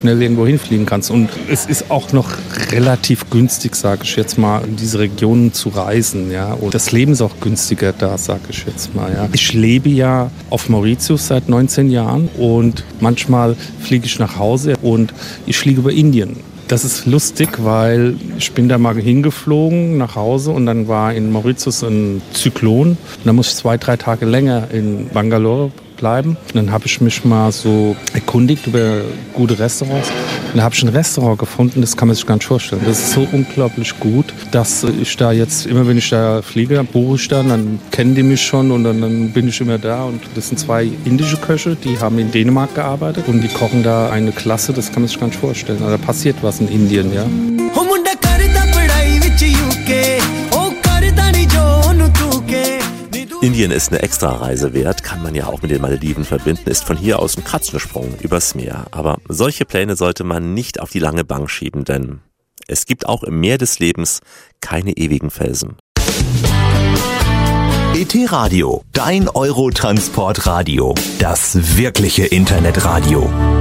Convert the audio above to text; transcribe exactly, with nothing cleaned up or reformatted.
schnell irgendwo hinfliegen kannst. Und es ist auch noch relativ günstig, sage ich jetzt mal, in diese Regionen zu reisen. Ja? Und das Leben ist auch günstiger da, sage ich jetzt mal. Ja? Ich lebe ja auf Mauritius seit neunzehn Jahren und manchmal fliege ich nach Hause und ich fliege über Indien. Das ist lustig, weil ich bin da mal hingeflogen nach Hause und dann war in Mauritius ein Zyklon. Und dann muss ich zwei, drei Tage länger in Bangalore bleiben. Und dann habe ich mich mal so erkundigt über gute Restaurants. Und da habe ich ein Restaurant gefunden, das kann man sich gar nicht vorstellen. Das ist so unglaublich gut, dass ich da jetzt, immer wenn ich da fliege, buche ich dann, dann kennen die mich schon und dann, dann bin ich immer da. Und das sind zwei indische Köche, die haben in Dänemark gearbeitet und die kochen da eine Klasse, das kann man sich gar nicht vorstellen. Also da passiert was in Indien, ja. Indien ist eine Extrareise wert, kann man ja auch mit den Malediven verbinden, ist von hier aus ein Katzensprung übers Meer. Aber solche Pläne sollte man nicht auf die lange Bank schieben, denn es gibt auch im Meer des Lebens keine ewigen Felsen. E T Radio, dein Eurotransport-Radio, das wirkliche Internetradio.